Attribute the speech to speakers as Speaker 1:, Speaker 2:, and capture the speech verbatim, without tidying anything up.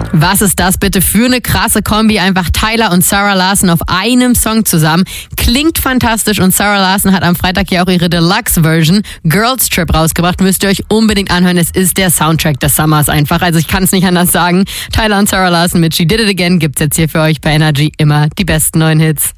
Speaker 1: Was ist das bitte für eine krasse Kombi? Einfach Tyler und Sarah Larson auf einem Song zusammen. Klingt fantastisch und Sarah Larson hat am Freitag ja auch ihre Deluxe-Version Girls Trip rausgebracht. Müsst ihr euch unbedingt anhören. Es ist der Soundtrack des Summers einfach. Also ich kann es nicht anders sagen. Tyler und Sarah Larson mit She Did It Again gibt's jetzt hier für euch bei Energy immer die besten neuen Hits.